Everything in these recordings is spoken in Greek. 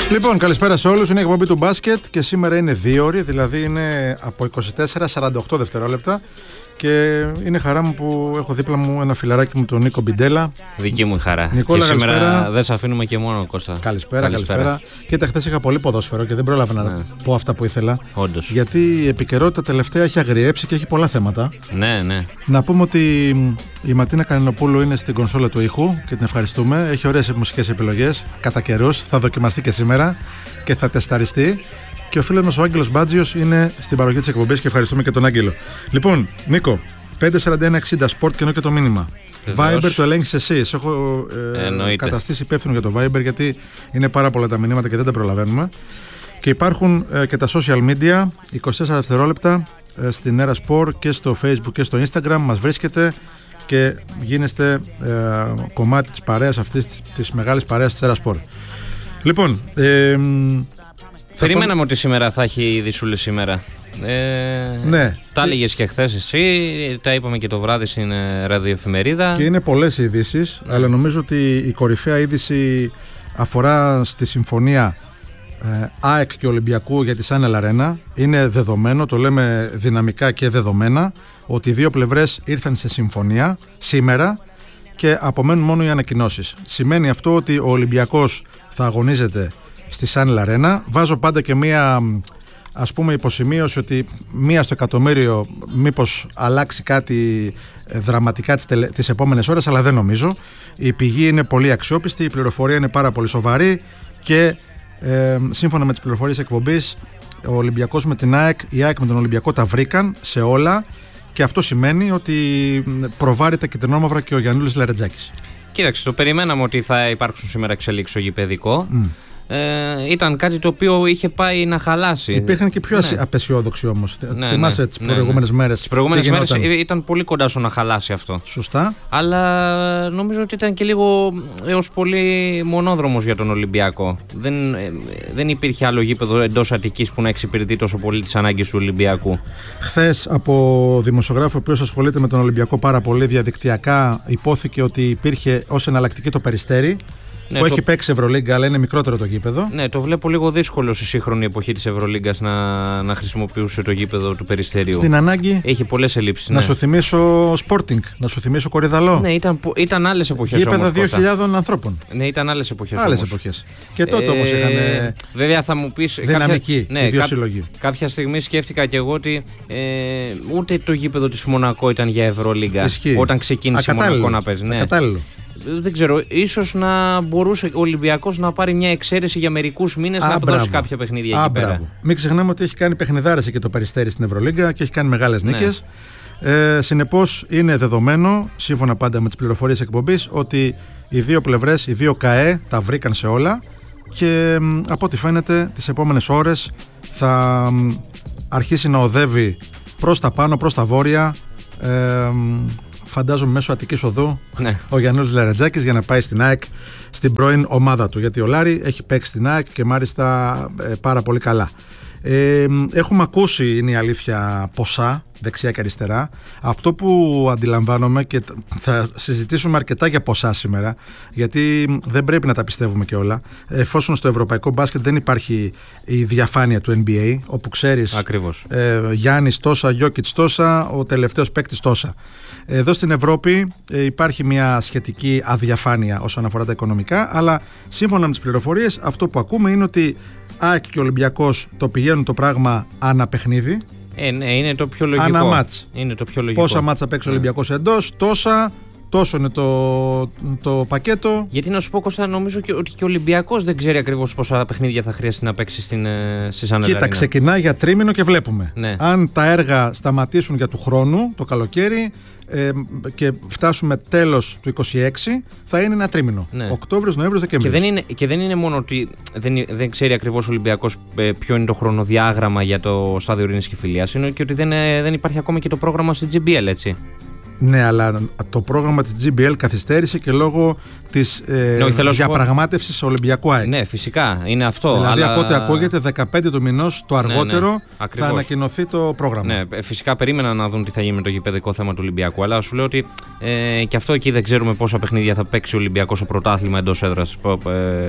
Λοιπόν, καλησπέρα σε όλους. Είναι η εκπομπή του μπάσκετ και σήμερα είναι 2 ώρες, δηλαδή είναι από 24-48 δευτερόλεπτα. Και είναι χαρά μου που έχω δίπλα μου ένα φιλαράκι μου, τον Νίκο Μπιντέλα. Δική μου χαρά. Νικόλα, και σήμερα καλησπέρα. δεν σε αφήνουμε και μόνο, Κώστα. Καλησπέρα. Κοίτα, χθες είχα πολύ ποδόσφαιρο και δεν πρόλαβα να πω αυτά που ήθελα. Όντως. Γιατί η επικαιρότητα τελευταία έχει αγριέψει και έχει πολλά θέματα. Ναι. Να πούμε ότι η Ματίνα Κανινοπούλου είναι στην κονσόλα του ήχου και την ευχαριστούμε. Έχει ωραίες μουσικές επιλογές κατά καιρούς. Θα δοκιμαστεί και σήμερα και θα τεσταριστεί. Και ο φίλος μας ο Άγγελος Μπάτζιος είναι στην παραγωγή της εκπομπής και ευχαριστούμε και τον Άγγελο. Λοιπόν, Νίκο, 54160 Sport και ενώ και το μήνυμα. Βεβαίως. Viber το ελέγχεις εσύ. Έχω καταστήσει υπεύθυνο για το Viber γιατί είναι πάρα πολλά τα μηνύματα και δεν τα προλαβαίνουμε. Και υπάρχουν και τα social media, 24 δευτερόλεπτα στην Έρα Sport και στο Facebook και στο Instagram. Μας βρίσκετε και γίνεστε κομμάτι της παρέας αυτής της μεγάλης παρέας της Έρα Sport. Λοιπόν, περιμέναμε ότι σήμερα θα έχει ειδησούλες σήμερα. Ναι. Τα έλεγες και χθες εσύ, τα είπαμε και το βράδυ στην ραδιοεφημερίδα. Και είναι πολλές ειδήσεις, αλλά νομίζω ότι η κορυφαία είδηση αφορά στη συμφωνία ΑΕΚ και Ολυμπιακού για τη Σάνελ Αρένα. Είναι δεδομένο, το λέμε δυναμικά και δεδομένα, ότι οι δύο πλευρές ήρθαν σε συμφωνία σήμερα και απομένουν μόνο οι ανακοινώσεις. Σημαίνει αυτό ότι ο Ολυμπιακός θα αγωνίζεται στη Σάνελ Αρένα. Βάζω πάντα και μία, ας πούμε, υποσημείωση ότι μία στο εκατομμύριο μήπως αλλάξει κάτι δραματικά τις επόμενες ώρες, αλλά δεν νομίζω. Η πηγή είναι πολύ αξιόπιστη, η πληροφορία είναι πάρα πολύ σοβαρή και σύμφωνα με τις πληροφορίες εκπομπής, ο Ολυμπιακός με την ΑΕΚ, η ΑΕΚ με τον Ολυμπιακό τα βρήκαν σε όλα και αυτό σημαίνει ότι προβάρει τα κυτρινόμαυρα και ο Γιαννούλης Λαρετζάκης. Κοίταξε, το περιμέναμε ότι θα υπάρξουν σήμερα εξελίξεις στο γηπεδικό. Ήταν κάτι το οποίο είχε πάει να χαλάσει. Υπήρχαν και πιο απεσιόδοξοι όμως. Θυμάσαι τις προηγούμενες μέρες. Τις προηγούμενες μέρες ήταν πολύ κοντά στο να χαλάσει αυτό. Σωστά. Αλλά νομίζω ότι ήταν και λίγο έως πολύ μονόδρομος για τον Ολυμπιακό. Δεν υπήρχε άλλο γήπεδο εντός Αττικής που να εξυπηρετεί τόσο πολύ τις ανάγκες του Ολυμπιακού. Χθες από δημοσιογράφο ο οποίος ασχολείται με τον Ολυμπιακό πάρα πολύ διαδικτυακά υπόθηκε ότι υπήρχε ως εναλλακτική το Περιστέρι. Ναι, που έχει παίξει Ευρωλίγκα, αλλά είναι μικρότερο το γήπεδο. Ναι, το βλέπω λίγο δύσκολο στη σύγχρονη εποχή της Ευρωλίγκας να χρησιμοποιούσε το γήπεδο του Περιστερίου. Στην ανάγκη. Έχει πολλές ελλείψεις. Να σου θυμίσω Sporting, να σου θυμίσω Κορυδαλό. Ναι, ήταν άλλες εποχές. Γήπεδα 2.000 ανθρώπων. Ναι, ήταν άλλες εποχές. Άλλες εποχές. Και τότε όμως είχαν. Βέβαια θα μου πεις. Δυναμική οι δύο σύλλογοι. Κάποια στιγμή σκέφτηκα και εγώ ότι ούτε το γήπεδο της Μονακό ήταν για Ευρωλίγκα. Όταν ξεκίνησε η Μονακό να παίζει. Ναι. Δεν ξέρω, ίσως να μπορούσε ο Ολυμπιακός να πάρει μια εξαίρεση για μερικούς μήνες να δώσει κάποια παιχνίδια εκεί πέρα. Μην ξεχνάμε ότι έχει κάνει παιχνιδάρες και το Περιστέρι στην Ευρωλίγκα και έχει κάνει μεγάλες νίκες. Συνεπώς είναι δεδομένο, σύμφωνα πάντα με τις πληροφορίες εκπομπής, ότι οι δύο πλευρές, οι δύο ΚΑΕ τα βρήκαν σε όλα και από ό,τι φαίνεται τις επόμενες ώρες θα αρχίσει να οδεύει προς τα πάνω, προς τα βόρεια. Φαντάζομαι μέσω Αττικής Οδού ο Γιαννούλης Λαρετζάκης για να πάει στην ΑΕΚ, στην πρώην ομάδα του. Γιατί ο Λάρη έχει παίξει στην ΑΕΚ και μάλιστα πάρα πολύ καλά. Έχουμε ακούσει, είναι η αλήθεια, ποσά δεξιά και αριστερά. Αυτό που αντιλαμβάνομαι και θα συζητήσουμε αρκετά για ποσά σήμερα, γιατί δεν πρέπει να τα πιστεύουμε και όλα. Εφόσον στο ευρωπαϊκό μπάσκετ δεν υπάρχει η διαφάνεια του NBA, όπου ξέρεις Γιάννης τόσα, Γιόκιτς τόσα, ο τελευταίος παίκτης τόσα. Εδώ στην Ευρώπη υπάρχει μια σχετική αδιαφάνεια όσον αφορά τα οικονομικά, αλλά σύμφωνα με τις πληροφορίες αυτό που ακούμε είναι ότι ΑΕΚ και ο Ολυμπιακός το πηγαίνουν το πράγμα ανά παιχνίδι. Ναι, είναι το πιο λογικό. Ανά μάτς. Είναι το πιο λογικό. Πόσα μάτς θα παίξει ο Ολυμπιακός εντός, τόσο είναι το πακέτο. Γιατί να σου πω, Κώστα, νομίζω ότι και ο Ολυμπιακός δεν ξέρει ακριβώς πόσα παιχνίδια θα χρειαστεί να παίξει στη Σάνελ Αρένα. Κοίτα, ξεκινάει για τρίμηνο και βλέπουμε. Ναι. Αν τα έργα σταματήσουν για του χρόνου, το καλοκαίρι, και φτάσουμε τέλος του 26, θα είναι ένα τρίμηνο. Ναι. Οκτώβριος, Νοέμβριος, Δεκέμβριος. Και δεν είναι μόνο ότι δεν ξέρει ακριβώς ο Ολυμπιακός ποιο είναι το χρονοδιάγραμμα για το στάδιο ειρήνης και φιλίας, είναι και ότι δεν υπάρχει ακόμα και το πρόγραμμα στη GBL, έτσι. Ναι, αλλά το πρόγραμμα της GBL καθυστέρησε και λόγω της διαπραγμάτευσης Ολυμπιακού ΑΕΚ. Ναι, φυσικά, είναι αυτό. Δηλαδή, από ό,τι ακούγεται, 15 του μηνός το αργότερο θα ανακοινωθεί το πρόγραμμα. Ναι, φυσικά περίμεναν να δουν τι θα γίνει με το γηπεδικό θέμα του Ολυμπιακού. Αλλά σου λέω ότι και αυτό εκεί δεν ξέρουμε πόσα παιχνίδια θα παίξει ο Ολυμπιακός στο πρωτάθλημα εντός έδρας.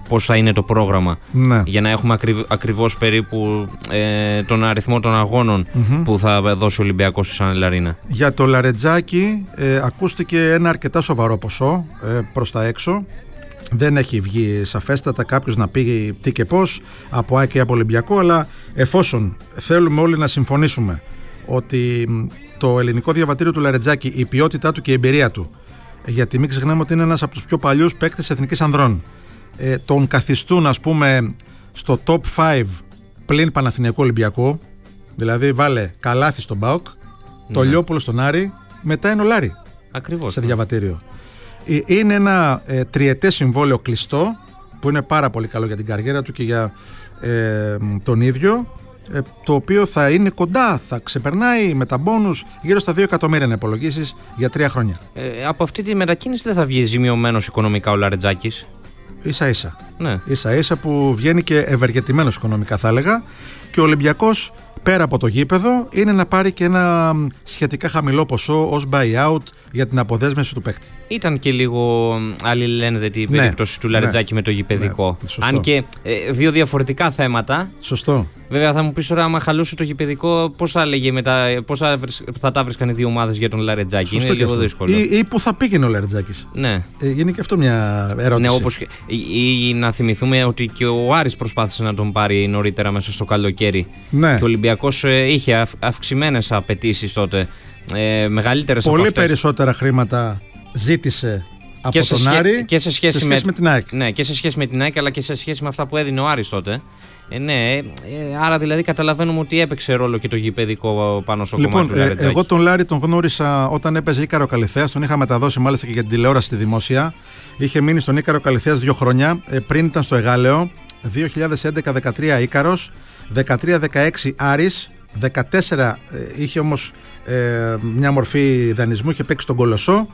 πώς θα είναι το πρόγραμμα, για να έχουμε ακριβώς περίπου τον αριθμό των αγώνων που θα δώσει ο Ολυμπιακός στη Σαν Ελαρίνα. Για το Λαρετζάκι ακούστηκε ένα αρκετά σοβαρό ποσό προς τα έξω. Δεν έχει βγει σαφέστατα κάποιος να πει τι και πώς από ΑΕΚ ή από Ολυμπιακό, αλλά εφόσον θέλουμε όλοι να συμφωνήσουμε ότι το ελληνικό διαβατήριο του Λαρετζάκι, η ποιότητά του και η εμπειρία του, γιατί μην ξεχνάμε ότι είναι ένας από τους πιο παλιούς παίκτες εθνικής ανδρών, τον καθιστούν ας πούμε στο top 5 πλην Παναθηναϊκού Ολυμπιακού, δηλαδή βάλε Καλάθι στον ΠΑΟΚ, το Λιόπουλο στον Άρη, μετά είναι ο Λάρη. Ακριβώς, σε διαβατήριο. Είναι ένα τριετές συμβόλαιο κλειστό που είναι πάρα πολύ καλό για την καριέρα του και για τον ίδιο, το οποίο θα είναι κοντά, θα ξεπερνάει με τα μπόνους γύρω στα 2 εκατομμύρια να υπολογίσεις για 3 χρόνια. Από αυτή τη μετακίνηση δεν θα βγει ζημιωμένος οικονομικά ο Λαρετζάκης? Ίσα-ίσα. Ναι. Ίσα-ίσα που βγαίνει και ευεργετημένος οικονομικά, θα έλεγα. Και ο Ολυμπιακός πέρα από το γήπεδο είναι να πάρει και ένα σχετικά χαμηλό ποσό ως buyout για την αποδέσμευση του παίκτη. Ήταν και λίγο αλληλένδετη η περίπτωση του Λαρετζάκη με το γηπεδικό. Αν και δύο διαφορετικά θέματα. Σωστό. Βέβαια θα μου πεις τώρα, άμα χαλούσε το γηπεδικό, πώς θα τα βρίσκαν οι δύο ομάδες για τον Λαρετζάκη? Είναι λίγο δύσκολο. Ή πού θα πήγαινε ο Λαρετζάκης. Ναι. Είναι και αυτό μια ερώτηση. Ναι, όπως ή να θυμηθούμε ότι και ο Άρης προσπάθησε να τον πάρει νωρίτερα μέσα στο καλοκαίρι. Ναι. Και ο Ολυμπιακός είχε αυξημένες απαιτήσεις τότε. Μεγαλύτερες πολύ από αυτές. Περισσότερα χρήματα ζήτησε από τον Άρη και σε σχέση με την ΑΕΚ. Ναι, και σε σχέση με την ΑΕΚ, αλλά και σε σχέση με αυτά που έδινε ο Άρης τότε. Άρα δηλαδή καταλαβαίνουμε ότι έπαιξε ρόλο και το γηπεδικό πάνω στο κομμάτι του Λαρετζάκη. Εγώ τον Λάρη τον γνώρισα όταν έπαιζε Ίκαρο Καλυθέας, τον είχα μεταδώσει μάλιστα και για την τηλεόραση στη δημόσια. Είχε μείνει στον Ίκαρο Καλυθέας 2 χρόνια, πριν ήταν στο Εγάλεο, 2011-13 Ίκαρος, 13-16 Άρης, 14 είχε όμως μια μορφή δανεισμού, είχε παίξει τον Κολοσσό,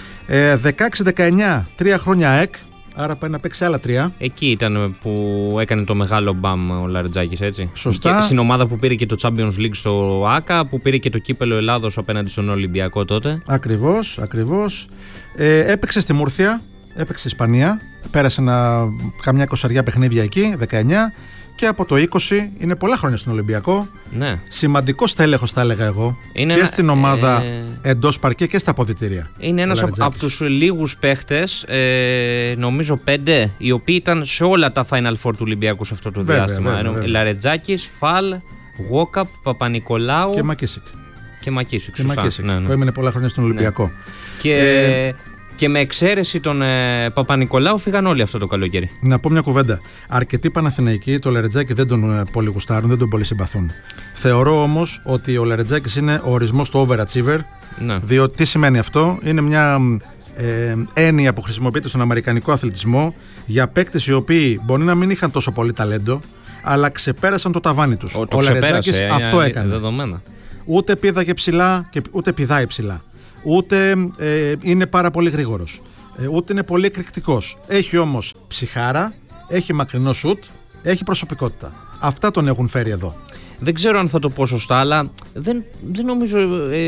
16-19 3 χρόνια ΑΕΚ, άρα πάει να παίξει άλλα 3. Εκεί ήταν που έκανε το μεγάλο μπαμ ο Λαρετζάκης, έτσι. Σωστά. Και στην ομάδα που πήρε και το Champions League στο ΆΚΑ, που πήρε και το κύπελο Ελλάδος απέναντι στον Ολυμπιακό τότε. Ακριβώς. Έπαιξε στη Μούρθια, έπαιξε Ισπανία, πέρασε καμιά 20 παιχνίδια εκεί, 19. Και από το 20 είναι πολλά χρόνια στον Ολυμπιακό. Ναι. Σημαντικός τέλεχος, θα έλεγα εγώ. Και στην ομάδα εντός παρκέ και στα αποδυτήρια. Είναι ένας από τους λίγους παίχτες, νομίζω 5, οι οποίοι ήταν σε όλα τα Final Four του Ολυμπιακού σε αυτό το διάστημα. Λαρετζάκης, Φαλ, Γόκαπ, Παπα-Νικολάου και Μακίσικ. Που έμεινε πολλά χρόνια στον Ολυμπιακό. Ναι. Και με εξαίρεση τον Παπα-Νικολάου φύγαν όλοι αυτό το καλοκαίρι. Να πω μια κουβέντα. Αρκετοί Παναθηναϊκοί το Λαρετζάκη δεν τον πολύ γουστάρουν, δεν τον πολύ συμπαθούν. Θεωρώ όμως ότι ο Λαρετζάκης είναι ο ορισμός του overachiever. Ναι. Διότι τι σημαίνει αυτό? Είναι μια έννοια που χρησιμοποιείται στον αμερικανικό αθλητισμό για παίκτες οι οποίοι μπορεί να μην είχαν τόσο πολύ ταλέντο, αλλά ξεπέρασαν το ταβάνι τους. Ο Λαρετζάκης αυτό έκανε. Δεδομένα. Ούτε πήδαγε ψηλά και ούτε πηδάει ψηλά. Ούτε είναι πάρα πολύ γρήγορος, ούτε είναι πολύ εκρηκτικός. Έχει όμως ψυχάρα, έχει μακρινό σουτ, έχει προσωπικότητα. Αυτά τον έχουν φέρει εδώ. Δεν ξέρω αν θα το πω σωστά, αλλά δεν νομίζω.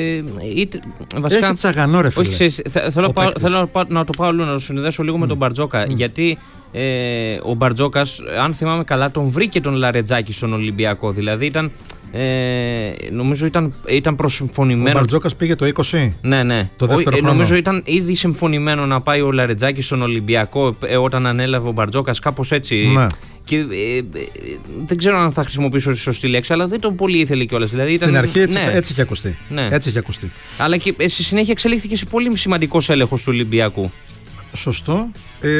Βασικά, έχει τσαγανό, ρε φίλε. Όχι, θέλω να το πάω λίγο, να το συνδέσω λίγο με τον Μπαρτζόκα. Γιατί ο Μπαρτζόκας, αν θυμάμαι καλά, τον βρήκε τον Λαρετζάκη στον Ολυμπιακό. Δηλαδή ήταν. Νομίζω ήταν προσυμφωνημένο. Ο Μπαρτζόκας πήγε το 20. Ναι. Το δεύτερο χρόνο. Νομίζω ήταν ήδη συμφωνημένο να πάει ο Λαρετζάκης στον Ολυμπιακό όταν ανέλαβε ο Μπαρτζόκας, κάπως έτσι. Ναι. Και δεν ξέρω αν θα χρησιμοποιήσω τη σωστή λέξη, αλλά δεν τον πολύ ήθελε κιόλας. Δηλαδή, στην αρχή έτσι είχε ακουστεί. Ναι. Έτσι είχε ακουστεί. Αλλά και στη συνέχεια εξελίχθηκε σε πολύ σημαντικός έλεγχος του Ολυμπιακού. Σωστό.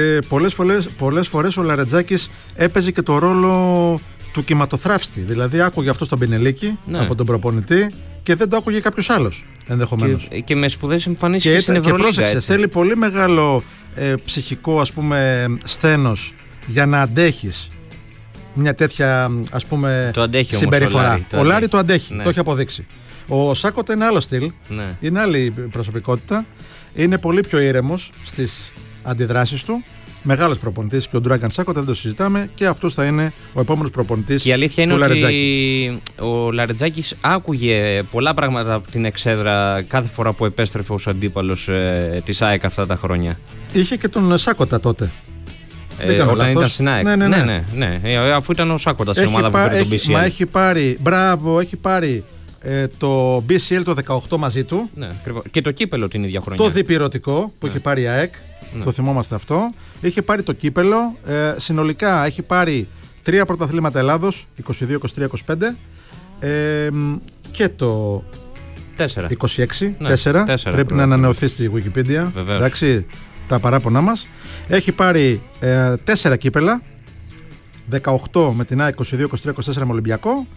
Πολλές φορές ο Λαρετζάκης έπαιζε και το ρόλο του κυματοθράφστη. Δηλαδή άκουγε αυτό στον Πινελίκη, ναι, από τον προπονητή, και δεν το άκουγε κάποιος άλλος ενδεχομένως. Και με σπουδαίες εμφανίσεις και στην Ευρωλίγα. Και πρόσεξε, θέλει πολύ μεγάλο ψυχικό, ας πούμε, σθένος για να αντέχεις μια τέτοια, ας πούμε, συμπεριφορά. Ο Λάρη το αντέχει, ναι, το έχει αποδείξει. Ο Σάκοτα είναι άλλο στυλ, ναι, είναι άλλη προσωπικότητα, είναι πολύ πιο ήρεμος στις αντιδράσεις του. Μεγάλος προπονητής και ο Ντράγκαν Σάκοτα, δεν το συζητάμε, και αυτός θα είναι ο επόμενος προπονητής του Λαρετζάκη. Και η αλήθεια είναι ότι ο Λαρετζάκης άκουγε πολλά πράγματα από την εξέδρα κάθε φορά που επέστρεφε ως αντίπαλος της ΑΕΚ αυτά τα χρόνια. Είχε και τον Σάκοτα τότε. Όταν ήταν στην ΑΕΚ. Ναι. Αφού ήταν ο Σάκοντα στην ομάδα που πήρε τον BCL. Μα έχει πάρει, μπράβο, έχει πάρει το BCL το 18 μαζί του. Ναι, και το κύπελο την ίδια χρονιά. Το διπυρωτικό που έχει πάρει η ΑΕΚ. Το θυμόμαστε αυτό. Είχε πάρει το κύπελο. Συνολικά έχει πάρει 3 πρωταθλήματα Ελλάδος, 22, 23, 25. Και το 26, 4. Πρέπει να ανανεωθεί στη Wikipedia. Εντάξει, τα παράπονά μας. Έχει πάρει 4 κύπελα. 18 με την ΑΕΚ, 22, 23, 24 με Ολυμπιακό.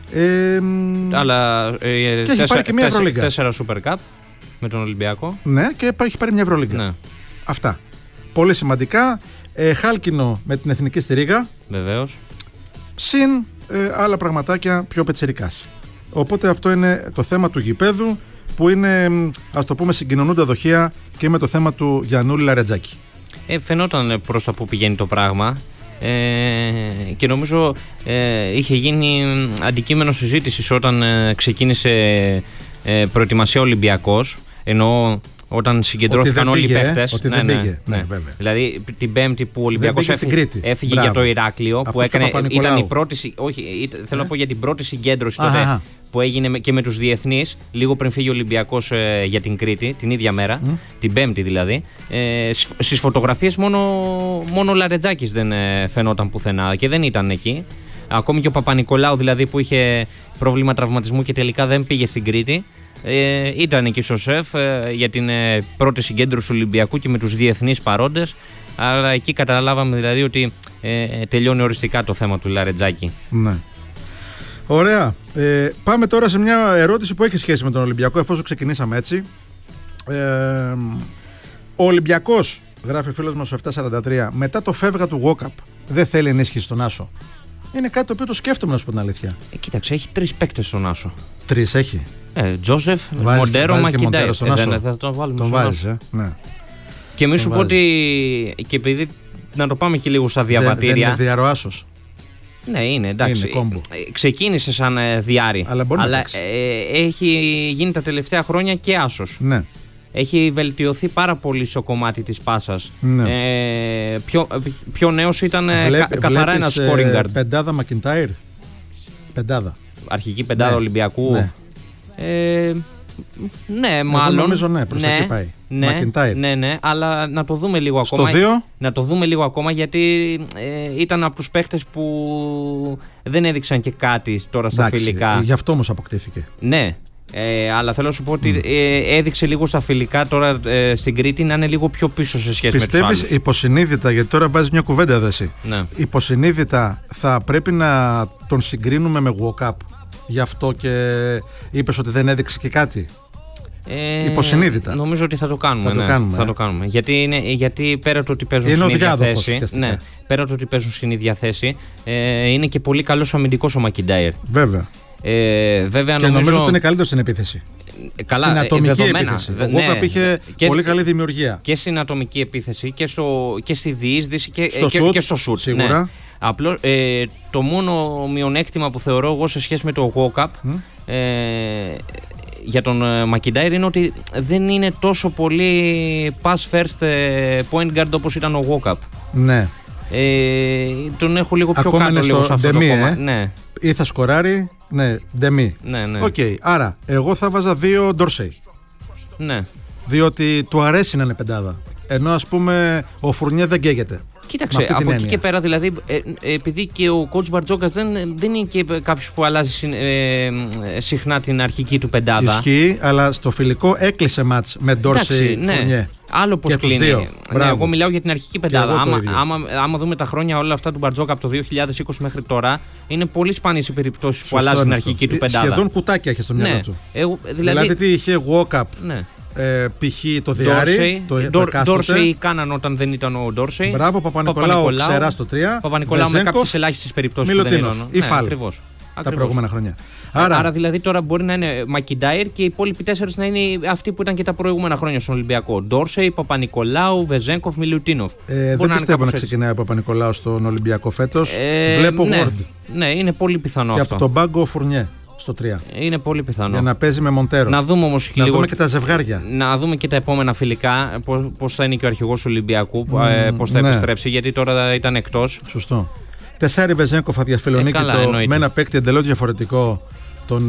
Αλλά και έχει πάρει και μια Ευρωλίγκα. 4 Super Cup με τον Ολυμπιακό. Ναι, και έχει πάρει μια Ευρωλίγκα. Ναι. Αυτά. Πολύ σημαντικά. Χάλκινο με την Εθνική στη Ρήγα. Βεβαίως. Συν άλλα πραγματάκια πιο πετσερικάς. Οπότε αυτό είναι το θέμα του γηπέδου, που είναι, ας το πούμε, συγκοινωνούντα δοχεία και με το θέμα του Γιαννούλη Λαρετζάκη. Φαινόταν προς τα που πηγαίνει το πράγμα. Και νομίζω είχε γίνει αντικείμενο συζήτησης όταν ξεκίνησε προετοιμασία Ολυμπιακός, ενώ όταν συγκεντρώθηκαν όλοι οι παίχτες. Ότι δεν πήγε. Ναι, δηλαδή την Πέμπτη που ο Ολυμπιακός έφυγε για το Ηράκλειο, που ήταν η πρώτη. Όχι, θέλω να πω για την πρώτη συγκέντρωση τότε που έγινε και με τους διεθνείς, λίγο πριν φύγει ο Ολυμπιακός για την Κρήτη, την ίδια μέρα, την Πέμπτη δηλαδή. Στις φωτογραφίες μόνο ο Λαρετζάκης δεν φαινόταν πουθενά και δεν ήταν εκεί. Ακόμη και ο Παπα-Νικολάου, δηλαδή, που είχε πρόβλημα τραυματισμού και τελικά δεν πήγε στην Κρήτη. Ήταν εκεί στο ΣΕΦ για την πρώτη συγκέντρωση του Ολυμπιακού και με τους διεθνείς παρόντες. Αλλά εκεί καταλάβαμε δηλαδή ότι τελειώνει οριστικά το θέμα του Λαρετζάκη. Ναι. Ωραία. Πάμε τώρα σε μια ερώτηση που έχει σχέση με τον Ολυμπιακό, εφόσον ξεκινήσαμε έτσι. Ο Ολυμπιακός, γράφει ο φίλος μας στο 743, μετά το φεύγα του Walkup, δεν θέλει ενίσχυση στον Άσο. Είναι κάτι το οποίο το σκέφτομαι, να σου πω την αλήθεια. Κοίταξε, έχει 3 παίκτες στον Άσο. 3 έχει. Τζόσεφ, Μοντέρο, Μακιντάιρ. Θα τον βάλουμε. Τον βάζεις, ναι. Και μη σου πω ότι. Και επειδή. Να το πάμε και λίγο στα διαβατήρια. Δεν είναι διαρρό Άσος. Ναι, είναι εντάξει. Ξεκίνησε σαν διάρρη. Αλλά έχει γίνει τα τελευταία χρόνια και Άσος. Ναι. Έχει βελτιωθεί πάρα πολύ στο κομμάτι της πάσας. Ναι. Πιο νέος ήταν καθαρά ένα scoring guard. Πεντάδα Μακιντάιρ. Πεντάδα. Αρχική πεντάδα Ολυμπιακού. Ναι. Ναι, μάλλον. Νομίζω ναι, προς εκεί πάει. Ναι, αλλά να το δούμε λίγο ακόμα. Στο 2. Να το δούμε λίγο ακόμα, γιατί ήταν από τους παίχτες που δεν έδειξαν και κάτι τώρα στα φιλικά. Γι' αυτό όμως αποκτήθηκε. Ναι. Αλλά θέλω να σου πω ότι έδειξε λίγο στα φιλικά τώρα στην Κρήτη να είναι λίγο πιο πίσω σε σχέση με τους άλλους. Πιστεύεις υποσυνείδητα, γιατί τώρα βάζεις μια κουβέντα εδώ εσύ, υποσυνείδητα θα πρέπει να τον συγκρίνουμε με Walkup? Γι' αυτό και είπες ότι δεν έδειξε και κάτι? Υποσυνείδητα. Νομίζω ότι θα το κάνουμε. Θα το κάνουμε. Γιατί πέρα του ότι παίζουν στην ίδια θέση. Ναι, πέρα του ότι παίζουν στην ίδια θέση, είναι και πολύ καλός αμυντικός ο Μακιντάιρ. Βέβαια. Βέβαια και νομίζω ότι είναι καλύτερο στην επίθεση. Καλά, στην ατομική επίθεση. Ο Walkup είχε πολύ καλή δημιουργία. Και στην ατομική επίθεση και στη διείσδυση και στο σουτ. Σίγουρα. Ναι. Απλώς το μόνο μειονέκτημα που θεωρώ εγώ σε σχέση με το Walkup για τον Μακιντάιρ είναι ότι δεν είναι τόσο πολύ pass first point guard όπως ήταν ο Walkup. Ναι. Τον έχω λίγο πιο ακόμα κάτω λίγο σε αυτό το κομμάτι. Ναι. Ή θα σκοράρει, ναι, ντεμή. Ναι. Okay, άρα, εγώ θα βάζα 2 Ντόρσεϊ. Ναι. Διότι του αρέσει να είναι πεντάδα. Ενώ ας πούμε ο Φουρνιέ δεν καίγεται. Κοίταξε, από εκεί και πέρα δηλαδή, επειδή και ο coach Μπαρτζόκας δεν είναι και κάποιος που αλλάζει συχνά την αρχική του πεντάδα. Ισχύει, αλλά στο φιλικό έκλεισε μάτς με Ντόρσεϊ, Φουρνιέ. Άλλο πως κλείνει. Εγώ μιλάω για την αρχική πεντάδα. Άμα δούμε τα χρόνια όλα αυτά του Μπαρτζόκα από το 2020 μέχρι τώρα, είναι πολύ σπάνιες οι περιπτώσεις που αλλάζει την αρχική του πεντάδα. Σχεδόν κουτάκια είχε στο μυαλό του. Δηλαδή τι είχε Walkup. Π.χ. το Διάρη, το Ντόρσεϊ κάναν όταν δεν ήταν ο Ντόρσεϊ. Μπράβο, Παπα-Νικολάου ξερά στο 3. Παπα-Νικολάου με κάποιες ελάχιστες περιπτώσεις που δεν ήταν. Ή Φάλ. Τα προηγούμενα χρόνια. Άρα δηλαδή τώρα μπορεί να είναι Μακιντάιρ και οι υπόλοιποι 4 να είναι αυτοί που ήταν και τα προηγούμενα χρόνια στον Ολυμπιακό. Ντόρσεϊ, Παπα-Νικολάου, Βεζένκοφ, Μιλουτίνοφ. Δεν πιστεύω να ξεκινάει ο Παπα-Νικολάου στον Ολυμπιακό φέτος. Βλέπω Ward. Ναι, είναι πολύ πιθανό και αυτό. Και από τον πάγκο Φουρνιέ στο 3. Είναι πολύ πιθανό. Για να παίζει με Μοντέρο. Να δούμε όμως να δούμε και τα ζευγάρια. Να δούμε και τα επόμενα φιλικά. Πώς θα είναι και ο αρχηγός του Ολυμπιακού, πώς θα επιστρέψει, γιατί τώρα ήταν εκτός. Σωστό. Τεσάρι Βεζένκοφ αδιαφιλονίκητο με ένα παίκτη εντελώς διαφορετικό, τον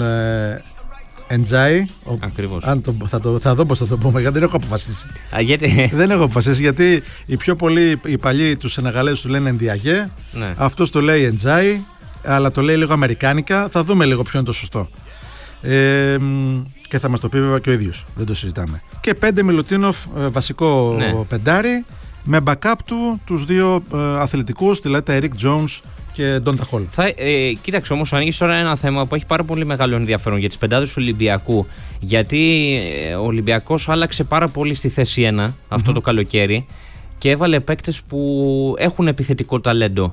Εντζάι. Ακριβώς. Θα δω πώς θα το πούμε, γιατί δεν έχω αποφασίσει. Γιατί? Δεν έχω αποφασίσει, γιατί οι πιο πολλοί, οι παλιοί του Σενεγαλέζους του λένε Ενδιαγέ. Ναι. Αυτός το λέει Εντζάι, αλλά το λέει λίγο αμερικάνικα. Θα δούμε λίγο ποιο είναι το σωστό. Και θα μας το πει βέβαια και ο ίδιος. Δεν το συζητάμε. Και 5 Μιλουτίνοφ, βασικό πεντάρι, με backup του τους δύο αθλητικούς, δηλαδή τα Eric Jones και Ντόντα Χολ. Κοίταξε όμως, ανοίγεις τώρα ένα θέμα που έχει πάρα πολύ μεγάλο ενδιαφέρον για τις πεντάδες του Ολυμπιακού. Γιατί ο Ολυμπιακός άλλαξε πάρα πολύ στη θέση 1 αυτό το καλοκαίρι και έβαλε παίκτες που έχουν επιθετικό ταλέντο.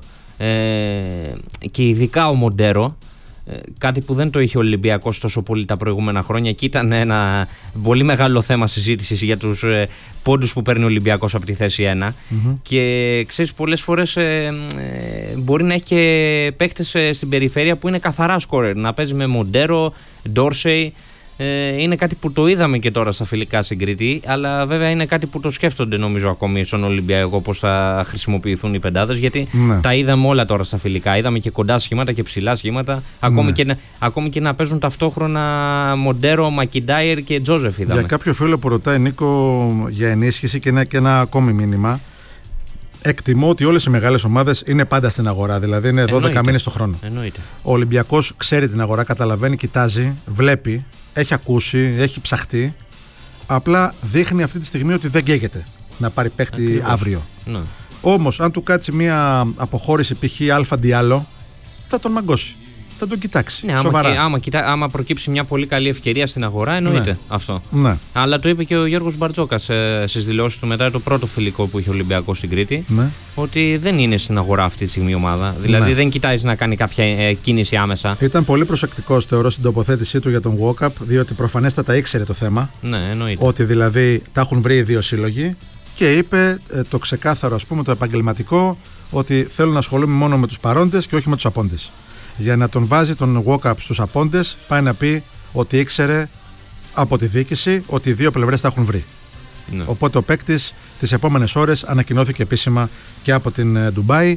Και ειδικά ο Μοντέρο. Κάτι που δεν το είχε ο Ολυμπιακός τόσο πολύ τα προηγούμενα χρόνια και ήταν ένα πολύ μεγάλο θέμα συζήτησης για τους πόντους που παίρνει ο Ολυμπιακός από τη θέση 1. Και ξέρεις, πολλές φορές μπορεί να έχει και παίκτες στην περιφέρεια που είναι καθαρά σκόρερ, να παίζει με Μοντέρο, Ντόρσεϊ. Είναι κάτι που το είδαμε και τώρα στα φιλικά στην Κρήτη, αλλά βέβαια είναι κάτι που το σκέφτονται νομίζω ακόμη στον Ολυμπιακό πώς θα χρησιμοποιηθούν οι πεντάδες, γιατί τα είδαμε όλα τώρα στα φιλικά. Είδαμε και κοντά σχήματα και ψηλά σχήματα, ακόμη και να παίζουν ταυτόχρονα Μοντέρο, Μακιντάιρ και Τζόζεφ. Είδαμε. Για κάποιο φίλο που ρωτάει, Νίκο, για ενίσχυση και ένα ακόμη μήνυμα. Εκτιμώ ότι όλες οι μεγάλες ομάδες είναι πάντα στην αγορά, δηλαδή είναι 12 μήνες το χρόνο. Εννοείται. Ο Ολυμπιακός ξέρει την αγορά, καταλαβαίνει, κοιτάζει, βλέπει, έχει ακούσει, έχει ψαχτεί. Απλά δείχνει αυτή τη στιγμή ότι δεν καίγεται να πάρει παίχτη αύριο. Ναι. Όμως, αν του κάτσει μια αποχώρηση π.χ. Αλφα Διάλο, θα τον μαγκώσει. Θα τον κοιτάξει. Ναι, σοβαρά. Άμα προκύψει μια πολύ καλή ευκαιρία στην αγορά, εννοείται αυτό. Ναι. Αλλά το είπε και ο Γιώργος Μπαρτζόκας στις δηλώσεις του μετά το πρώτο φιλικό που είχε ο Ολυμπιακός στην Κρήτη. Ναι. Ότι δεν είναι στην αγορά αυτή τη στιγμή η ομάδα. Δηλαδή δεν κοιτάζει να κάνει κάποια κίνηση άμεσα. Ήταν πολύ προσεκτικός, θεωρώ, στην τοποθέτησή του για τον walk-up, διότι προφανέστατα ήξερε το θέμα. Ναι, εννοείται. Ότι δηλαδή τα έχουν βρει οι δύο σύλλογοι. Και είπε το ξεκάθαρο, ας πούμε, το επαγγελματικό, ότι θέλω να ασχολούμαι μόνο με τους παρόντες και όχι με τους απόντες. Για να τον βάζει τον walk-up στους απόντες, πάει να πει ότι ήξερε από τη διοίκηση ότι οι δύο πλευρές τα έχουν βρει. Ναι. Οπότε ο παίκτης τις επόμενες ώρες ανακοινώθηκε επίσημα και από την Ντουμπάι.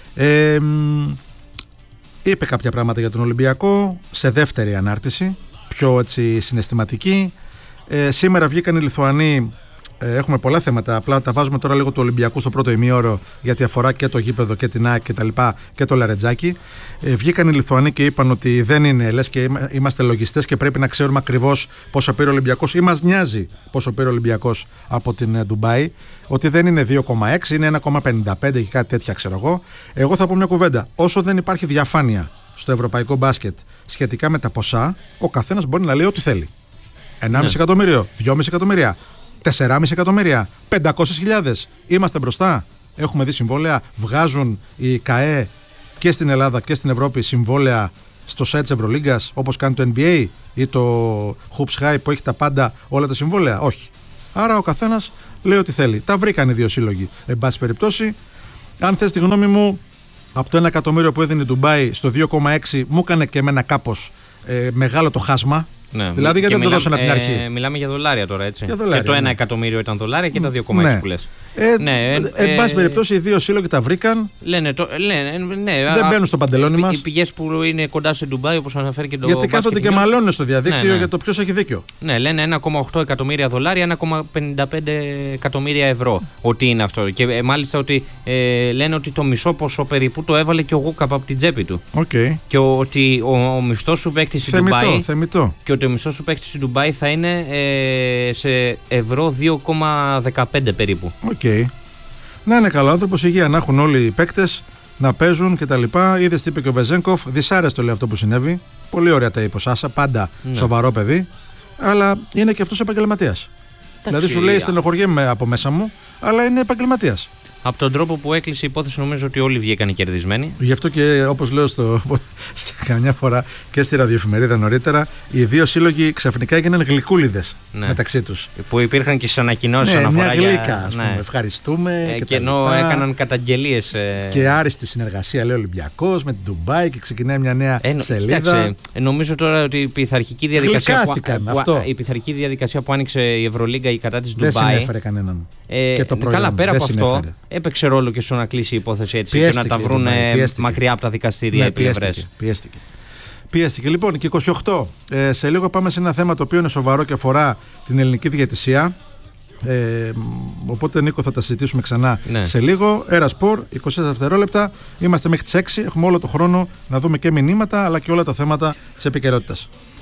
Είπε κάποια πράγματα για τον Ολυμπιακό σε δεύτερη ανάρτηση, πιο έτσι συναισθηματική. Σήμερα βγήκαν οι Λιθουανοί. Έχουμε πολλά θέματα, απλά τα βάζουμε τώρα λίγο του Ολυμπιακού στο πρώτο ημίωρο, γιατί αφορά και το γήπεδο και την ΑΕΚ και τα λοιπά και το Λαρετζάκι. Βγήκαν οι Λιθουανοί και είπαν ότι δεν είναι, λες και είμαστε λογιστές και πρέπει να ξέρουμε ακριβώς πόσο πήρε ο Ολυμπιακός, ή μας νοιάζει πόσο πήρε ο Ολυμπιακός από την Ντουμπάι, ότι δεν είναι 2,6, είναι 1,55 και κάτι τέτοια, ξέρω εγώ. Εγώ θα πω μια κουβέντα. Όσο δεν υπάρχει διαφάνεια στο ευρωπαϊκό μπάσκετ σχετικά με τα ποσά, ο καθένας μπορεί να λέει ό,τι θέλει. 1,5 εκατομμύριο, 2,5 εκατομμύρια. 4,5 εκατομμύρια, 500.000. Είμαστε μπροστά. Έχουμε δει συμβόλαια. Βγάζουν οι ΚΑΕ και στην Ελλάδα και στην Ευρώπη συμβόλαια στο site της Ευρωλίγκας, όπως κάνει το NBA ή το Hoops High που έχει τα πάντα όλα τα συμβόλαια. Όχι. Άρα ο καθένας λέει ό,τι θέλει. Τα βρήκαν οι δύο σύλλογοι. Εν πάση περιπτώσει, αν θες τη γνώμη μου, από το 1 εκατομμύριο που έδινε η Ντουμπάι στο 2,6 μου έκανε και εμένα κάπως μεγάλο το χάσμα. Ναι, δηλαδή γιατί δεν το δώσανε από την αρχή. Μιλάμε για δολάρια τώρα, έτσι. Για δολάρια, και το 1 εκατομμύριο ήταν δολάρια και τα 2,6 που λες. Εν πάση περιπτώσει, οι δύο σύλλογοι τα βρήκαν. Δεν μπαίνουν στο παντελόνι μας. Οι πηγές που είναι κοντά στην Ντουμπάι, όπως αναφέρει και το. Γιατί κάθονται και μαλώνουν στο διαδίκτυο για το ποιος έχει δίκιο. Ναι, λένε 1,8 εκατομμύρια δολάρια, 1,55 εκατομμύρια ευρώ. Ότι είναι αυτό. Και μάλιστα ότι λένε ότι το μισό ποσό περίπου το έβαλε και ο Γούκαπ από την τσέπη του. Και ότι ο μισθός σου παίκτη στην Ντουμπάι. Και ότι ο μισθός σου παίκτη στην Ντουμπάι θα είναι σε ευρώ 2,15 περίπου. Να είναι καλό άνθρωπος, υγεία να έχουν όλοι οι παίκτες, να παίζουν κτλ. Είδες τι είπε και ο Βεζένκοφ, δυσάρεστο λέει αυτό που συνέβη. Πολύ ωραία τα είπε ο Σάσα, πάντα σοβαρό παιδί, αλλά είναι και αυτός επαγγελματίας. Δηλαδή σου λέει στενοχωριέμαι από μέσα μου, αλλά είναι επαγγελματίας. Από τον τρόπο που έκλεισε η υπόθεση, νομίζω ότι όλοι βγήκαν κερδισμένοι. Γι' αυτό και, όπως λέω καμιά φορά και στη ραδιοεφημερίδα νωρίτερα, οι δύο σύλλογοι ξαφνικά έγιναν γλυκούλιδες μεταξύ τους. Που υπήρχαν και στις ανακοινώσεις αναφορά. Μια γλύκα, ας πούμε. Ευχαριστούμε. Και ενώ έκαναν καταγγελίες. Και άριστη συνεργασία, λέει ο Ολυμπιακός, με την Ντουμπάι και ξεκινάει μια νέα σελίδα. Κοιτάξτε, νομίζω τώρα ότι η πειθαρχική διαδικασία που άνοιξε η Ευρωλίγκα η κατά της Ντουμπάι. Δεν συνέφερε κανέναν. Και το προϊόν. Καλά, πέρα από αυτό, έπαιξε ρόλο και στο να κλείσει η υπόθεση έτσι και να τα βρουν μακριά από τα δικαστήρια οι πλευρές. Πιέστηκε. Λοιπόν, και 28. Σε λίγο πάμε σε ένα θέμα το οποίο είναι σοβαρό και αφορά την ελληνική διαιτησία. Οπότε, Νίκο, θα τα συζητήσουμε ξανά σε λίγο. Έρα Σπορ, 24 δευτερόλεπτα. Είμαστε μέχρι τις 6. Έχουμε όλο το χρόνο να δούμε και μηνύματα αλλά και όλα τα θέματα της επικαιρότητας.